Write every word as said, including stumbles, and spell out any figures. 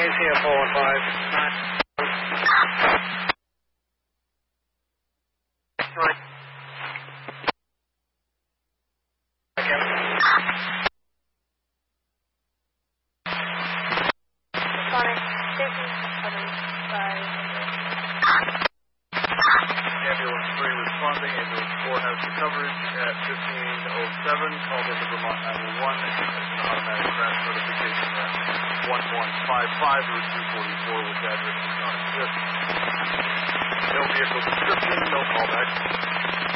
A C F four one five. Right. Again. Sonic, Disney, five. Ambulance three responding. Ambulance four has the coverage at fifteen oh seven. Called into Vermont nine one one. It's an automatic crash notification at one one five five or two forty-four, which address does not exist. No vehicle description, no callback.